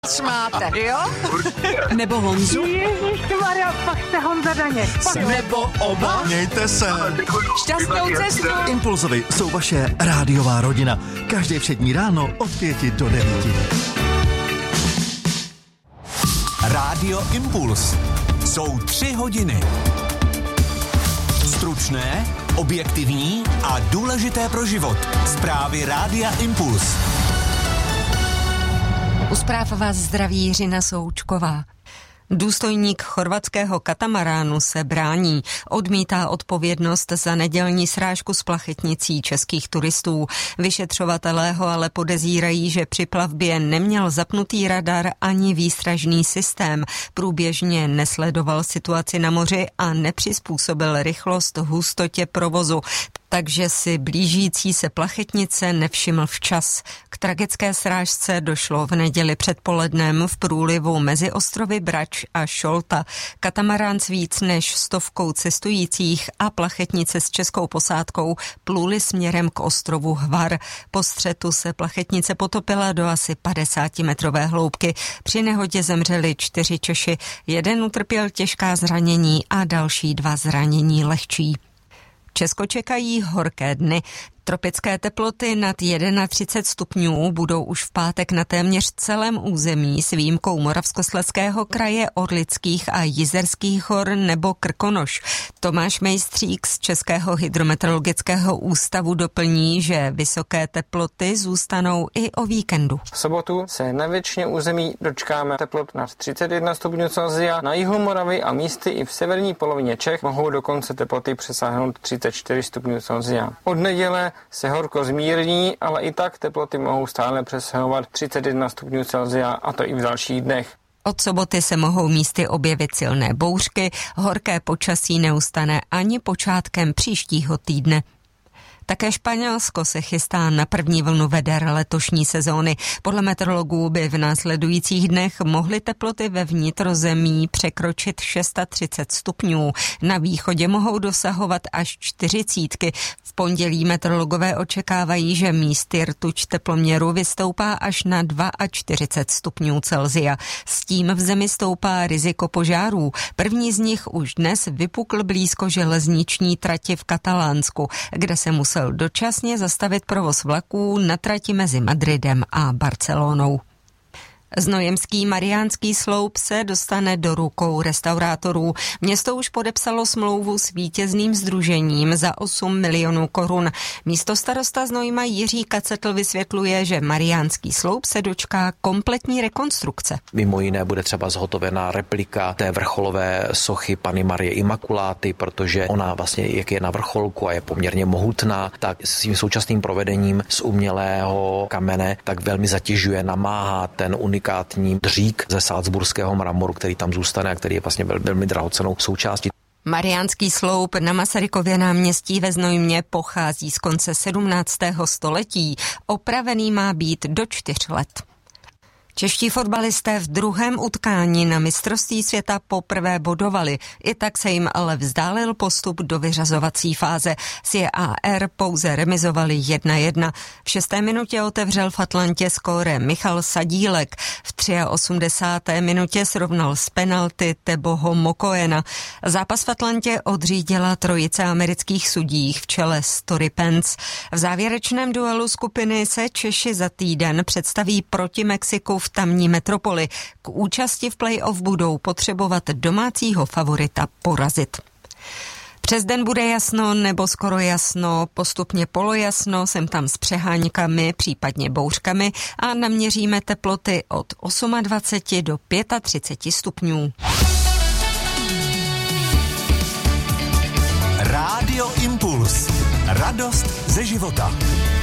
Máte, jo? Nebo Honzu? Ježišmarja, pak jste Honza Daněk. Nebo oba? Mějte se. Šťastnou cestu. Impulzovi jsou vaše rádiová rodina. Každé všední ráno od 5 do 9. Rádio Impuls. Jsou 3 hodiny. Stručné, objektivní a důležité pro život. Zprávy Rádia Impuls. U zpráv vás zdraví Jiřina Součková. Důstojník chorvatského katamaránu se brání, odmítá odpovědnost za nedělní srážku s plachetnicí českých turistů. Vyšetřovatelé ho ale podezírají, že při plavbě neměl zapnutý radar ani výstražný systém, průběžně nesledoval situaci na moři a nepřizpůsobil rychlost hustotě provozu, takže si blížící se plachetnice nevšiml včas. K tragické srážce došlo v neděli předpolednem v průlivu mezi ostrovy Brač a Šolta. Katamarán s víc než 100 cestujících a plachetnice s českou posádkou pluli směrem k ostrovu Hvar. Po střetu se plachetnice potopila do asi 50metrové hloubky. Při nehodě zemřeli 4 Češi. Jeden utrpěl těžká zranění a další 2 zranění lehčí. Česko čekají horké dny. Tropické teploty nad 31 stupňů budou už v pátek na téměř celém území s výjimkou Moravskoslezského kraje, Orlických a Jizerských hor nebo Krkonoš. Tomáš Mejstřík z Českého hydrometeorologického ústavu doplní, že vysoké teploty zůstanou i o víkendu. V sobotu se na většině území dočkáme teplot nad 31 stupňů Celsia, na jihu Moravy a místy i v severní polovině Čech mohou dokonce teploty přesáhnout 34 stupňů Celsia. Od neděle se horko zmírní, ale i tak teploty mohou stále přesahovat 31 stupňů Celsia, a to i v dalších dnech. Od soboty se mohou místy objevit silné bouřky, horké počasí neustane ani počátkem příštího týdne. Také Španělsko se chystá na první vlnu veder letošní sezóny. Podle meteorologů by v následujících dnech mohly teploty ve vnitrozemí překročit 630 stupňů. Na východě mohou dosahovat až 40. V pondělí meteorologové očekávají, že místy rtuť teploměru vystoupá až na 42 stupňů Celsia. S tím v zemi stoupá riziko požárů. První z nich už dnes vypukl blízko železniční trati v Katalánsku, kde se musel dočasně zastavit provoz vlaků na trati mezi Madridem a Barcelonou. Znojemský Mariánský sloup se dostane do rukou restaurátorů. Město už podepsalo smlouvu s vítězným sdružením za 8 milionů korun. Místostarosta Znojma Jiří Kacetl vysvětluje, že Mariánský sloup se dočká kompletní rekonstrukce. Mimo jiné bude třeba zhotovená replika té vrcholové sochy Panny Marie Imakuláty, protože ona vlastně, jak je na vrcholku a je poměrně mohutná, tak svým současným provedením z umělého kamene tak velmi zatěžuje, namáhá ten unikátní dřík ze salzburského mramoru, který tam zůstane a který je vlastně velmi drahocennou součástí. Mariánský sloup na Masarykově náměstí ve Znojmě pochází z konce 17. století. Opravený má být do 4 let. Čeští fotbalisté v druhém utkání na mistrovství světa poprvé bodovali. I tak se jim ale vzdálil postup do vyřazovací fáze. S JAR pouze remizovali 1-1. V 6. minutě otevřel v Atlantě skóre Michal Sadílek. V 83. minutě srovnal z penalty Teboho Mokoena. Zápas v Atlantě odřídila trojice amerických sudích v čele s Tory Pence. V závěrečném duelu skupiny se Češi za týden představí proti Mexiku v tamní metropoli. K účasti v play-off budou potřebovat domácího favorita porazit. Přes den bude jasno nebo skoro jasno, postupně polojasno, sem tam s přeháňkami, případně bouřkami a naměříme teploty od 28 do 35 stupňů. Rádio Impuls. Radost ze života.